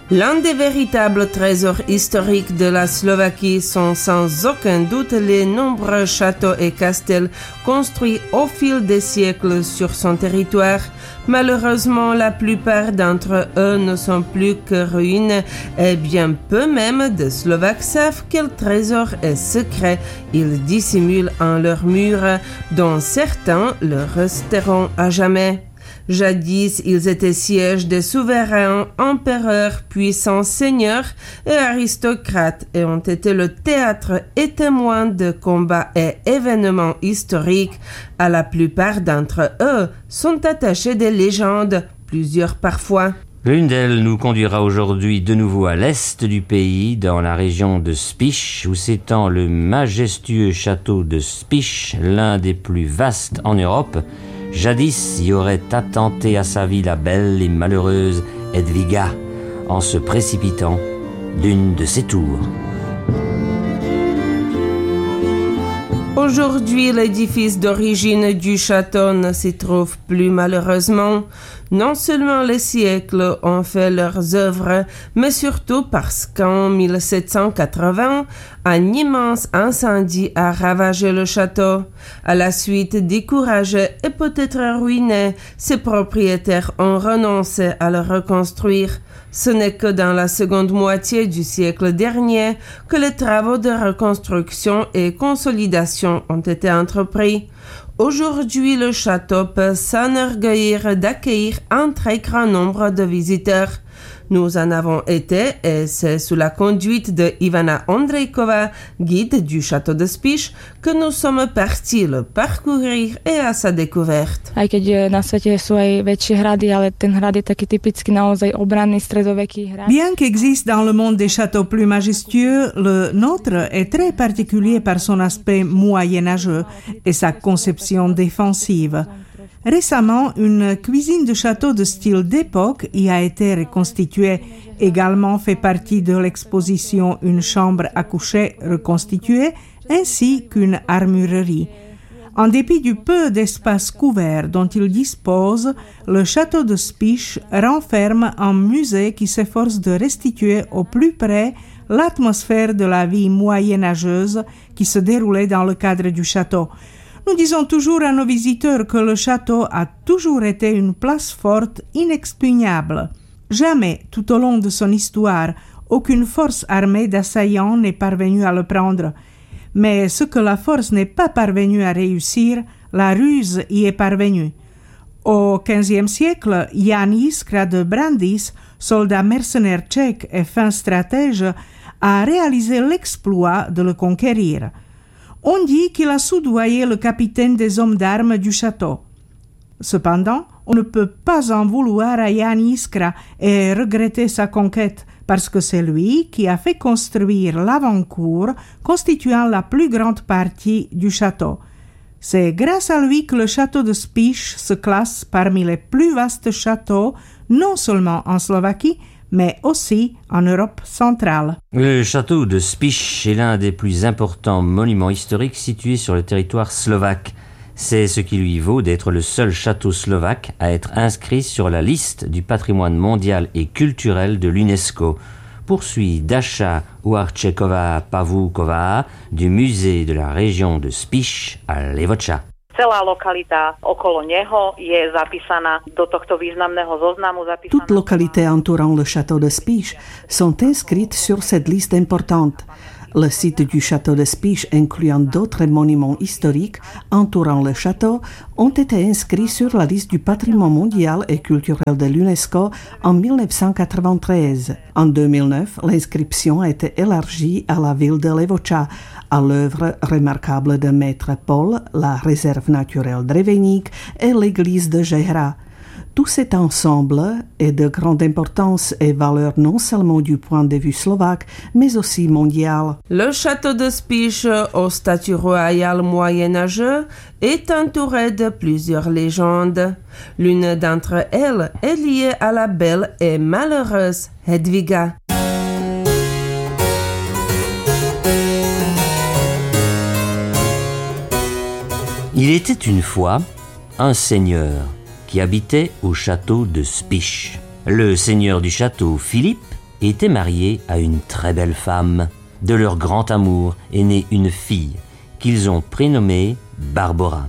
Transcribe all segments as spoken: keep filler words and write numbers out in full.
L'un des véritables trésors historiques de la Slovaquie sont sans aucun doute les nombreux châteaux et castels construits au fil des siècles sur son territoire. Malheureusement, la plupart d'entre eux ne sont plus que ruines et bien peu même de Slovaques savent quel trésor et secret ils dissimulent en leurs murs, dont certains le resteront à jamais. Jadis, ils étaient sièges des souverains, empereurs, puissants seigneurs et aristocrates et ont été le théâtre et témoin de combats et événements historiques. À la plupart d'entre eux sont attachés des légendes, plusieurs parfois. L'une d'elles nous conduira aujourd'hui de nouveau à l'est du pays, dans la région de Spiš, où s'étend le majestueux château de Spiš, l'un des plus vastes en Europe. Jadis y aurait attenté à sa vie la belle et malheureuse Hedviga, en se précipitant d'une de ses tours. Aujourd'hui, l'édifice d'origine du château ne s'y trouve plus malheureusement. Non seulement les siècles ont fait leurs œuvres, mais surtout parce qu'en mille sept cent quatre-vingts, un immense incendie a ravagé le château. À la suite, découragés et peut-être ruinés, ses propriétaires ont renoncé à le reconstruire. Ce n'est que dans la seconde moitié du siècle dernier que les travaux de reconstruction et consolidation ont été entrepris. Aujourd'hui, le château peut s'enorgueillir d'accueillir un très grand nombre de visiteurs. Nous en avons été et c'est sous la conduite de Ivana Ondrejková, guide du château de Spiš, que nous sommes partis le parcourir et à sa découverte. Aj keď na svete sú aj väčšie hrady, ale ten hrad je taký typicky naozaj obranný stredoveký hrad. Bien qu'existe dans le monde des châteaux plus majestueux, le nôtre est très particulier par son aspect moyenâgeux et sa conception défensive. Récemment, une cuisine de château de style d'époque y a été reconstituée. Également fait partie de l'exposition une chambre à coucher reconstituée, ainsi qu'une armurerie. En dépit du peu d'espace couvert dont il dispose, le château de Spiš renferme un musée qui s'efforce de restituer au plus près l'atmosphère de la vie moyenâgeuse qui se déroulait dans le cadre du château. Nous disons toujours à nos visiteurs que le château a toujours été une place forte inexpugnable. Jamais, tout au long de son histoire, aucune force armée d'assaillants n'est parvenue à le prendre. Mais ce que la force n'est pas parvenue à réussir, la ruse y est parvenue. Au quinzième siècle, Jan Jiskra de Brandýs, soldat mercenaire tchèque et fin stratège, a réalisé l'exploit de le conquérir. On dit qu'il a soudoyé le capitaine des hommes d'armes du château. Cependant, on ne peut pas en vouloir à Jan Jiskra et regretter sa conquête, parce que c'est lui qui a fait construire l'avant-cour constituant la plus grande partie du château. C'est grâce à lui que le château de Spiš se classe parmi les plus vastes châteaux, non seulement en Slovaquie, mais aussi en Europe centrale. Le château de Spiš est l'un des plus importants monuments historiques situés sur le territoire slovaque. C'est ce qui lui vaut d'être le seul château slovaque à être inscrit sur la liste du patrimoine mondial et culturel de l'UNESCO. Poursuit Dasha Uarčeková-Pavúková du musée de la région de Spiš à Levoča. Celá lokalita okolo neho je zapísaná do tohto významného zoznamu. Toutes localités entourant le château de Spiš sont inscrites sur cette liste importante. Le site du château de Spiš, incluant d'autres monuments historiques entourant le château, ont été inscrits sur la liste du patrimoine mondial et culturel de l'UNESCO en dix-neuf cent quatre-vingt-treize. En deux mille neuf, l'inscription a été élargie à la ville de Levoča, à l'œuvre remarquable de Maître Paul, la réserve naturelle Dreveník et l'église de Žehra. Tout cet ensemble est de grande importance et valeur non seulement du point de vue slovaque, mais aussi mondial. Le château de Spiš, au statut royal moyenâgeux, est entouré de plusieurs légendes. L'une d'entre elles est liée à la belle et malheureuse Hedviga. Il était une fois un seigneur qui habitait au château de Spiš. Le seigneur du château, Philippe, était marié à une très belle femme. De leur grand amour est née une fille qu'ils ont prénommée Barbora.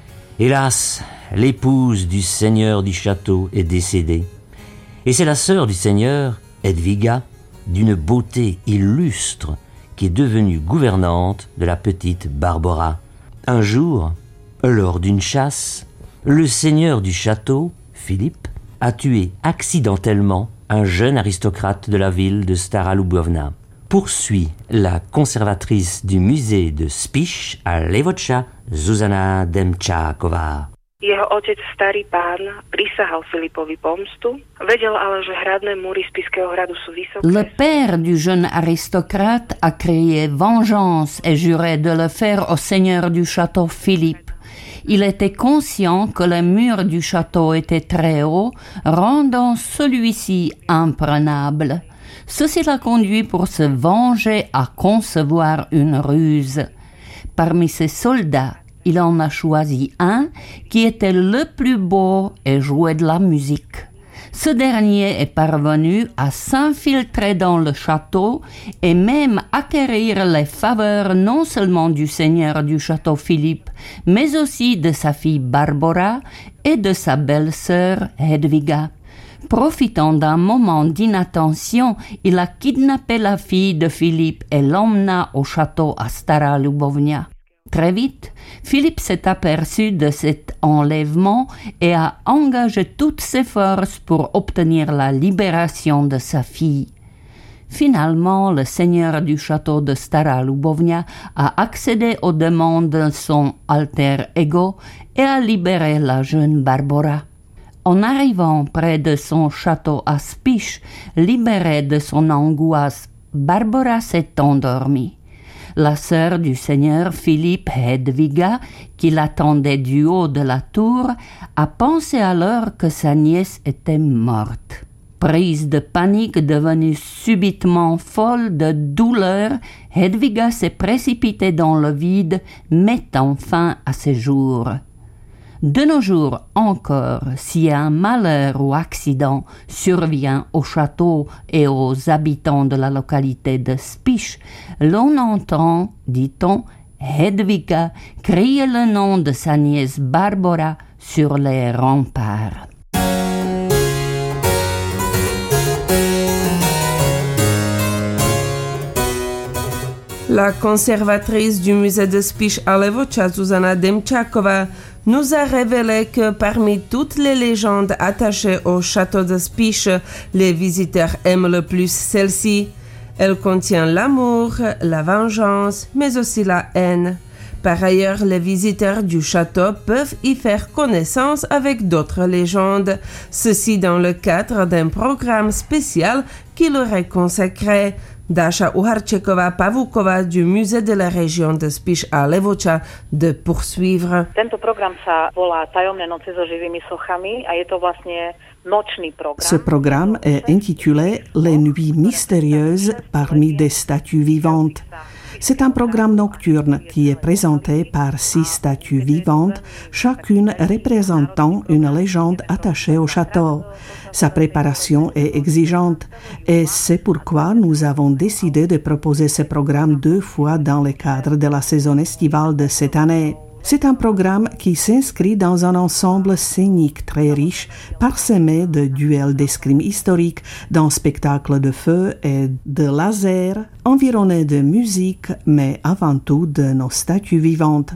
Hélas, l'épouse du seigneur du château est décédée. Et c'est la sœur du seigneur, Hedviga, d'une beauté illustre, qui est devenue gouvernante de la petite Barbora. Un jour, lors d'une chasse, le seigneur du château, Philippe, a tué accidentellement un jeune aristocrate de la ville de Stara Lubovna. Poursuit la conservatrice du musée de Spiš à Levoča, Zuzana Demčáková. Jeho otec, starý pán, prisahal Filipovi pomstu, vedel ale, že hradné múry Spišského hradu sú vysoké. Le père du jeune aristocrate a crié vengeance et juré de le faire au seigneur du château Philippe. Il était conscient que les murs du château étaient très hauts, rendant celui-ci imprenable. Ceci l'a conduit pour se venger à concevoir une ruse. Parmi ses soldats, il en a choisi un qui était le plus beau et jouait de la musique. Ce dernier est parvenu à s'infiltrer dans le château et même acquérir les faveurs non seulement du seigneur du château Philippe, mais aussi de sa fille Barbora et de sa belle-sœur Hedviga. Profitant d'un moment d'inattention, il a kidnappé la fille de Philippe et l'emmena au château à Stara Lubovna. Très vite, Philippe s'est aperçu de cet enlèvement et a engagé toutes ses forces pour obtenir la libération de sa fille. Finalement, le seigneur du château de Stara Lubovna a accédé aux demandes de son alter ego et a libéré la jeune Barbora. En arrivant près de son château à Spiš, libérée de son angoisse, Barbora s'est endormie. La sœur du seigneur Philippe, Hedviga, qui l'attendait du haut de la tour, a pensé alors que sa nièce était morte. Prise de panique, devenue subitement folle de douleur, Hedviga s'est précipitée dans le vide, mettant fin à ses jours. De nos jours encore, si un malheur ou accident survient au château et aux habitants de la localité de Spiš, l'on entend, dit-on, Hedviga crier le nom de sa nièce Barbora sur les remparts. La conservatrice du musée de Spiš à Levoča, Zuzana Demčáková, nous a révélé que parmi toutes les légendes attachées au château de Spiš, les visiteurs aiment le plus celle-ci. Elle contient l'amour, la vengeance, mais aussi la haine. Par ailleurs, les visiteurs du château peuvent y faire connaissance avec d'autres légendes, ceci dans le cadre d'un programme spécial qui leur est consacré. Dáša Uharčeková-Pavúková du musée de la région de Spiš a Levoča de poursuivre. Tento program sa volá Tajomné noci so živými sochami a je to vlastne nočný program. Ce programme est intitulé Les nuits mystérieuses parmi des statues vivantes. C'est un programme nocturne qui est présenté par six statues vivantes, chacune représentant une légende attachée au château. Sa préparation est exigeante et c'est pourquoi nous avons décidé de proposer ce programme deux fois dans le cadre de la saison estivale de cette année. C'est un programme qui s'inscrit dans un ensemble scénique très riche, parsemé de duels d'escrime historique, d'un spectacle de feu et de laser, environné de musique, mais avant tout de nos statues vivantes.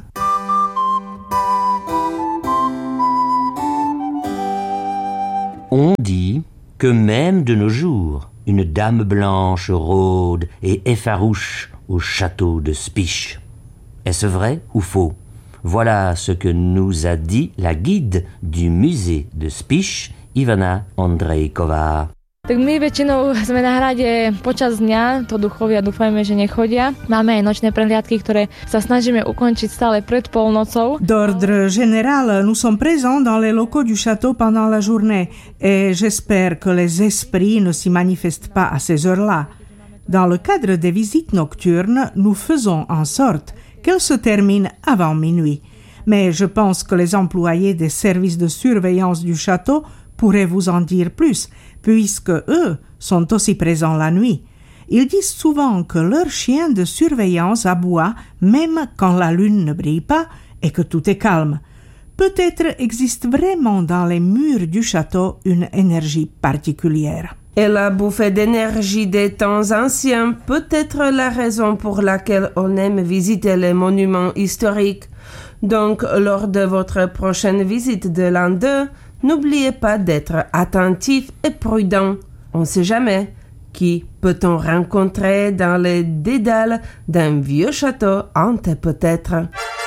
On dit que même de nos jours, une dame blanche rôde et effarouche au château de Spiš. Est-ce vrai ou faux? Voilà ce que nous a dit la guide du musée de Spiš, Ivana Ondrejková. Tak my väčšinou sme na hrade počas dňa, to duchovia dúfajme, že nechodia. Máme aj nočné prehliadky, ktoré sa snažíme ukončiť stále pred polnocou. D'ordre général, nous sommes présents dans les locaux du château pendant la journée et j'espère que les esprits ne s'y manifestent pas à ces heures-là. Dans le cadre des visites nocturnes, nous faisons en sorte qu'elle se termine avant minuit. Mais je pense que les employés des services de surveillance du château pourraient vous en dire plus, puisque eux sont aussi présents la nuit. Ils disent souvent que leur chien de surveillance aboie même quand la lune ne brille pas et que tout est calme. Peut-être existe vraiment dans les murs du château une énergie particulière. Et la bouffée d'énergie des temps anciens peut être la raison pour laquelle on aime visiter les monuments historiques. Donc, lors de votre prochaine visite de l'an deux, n'oubliez pas d'être attentif et prudent. On ne sait jamais. Qui peut-on rencontrer dans les dédales d'un vieux château hanté peut-être?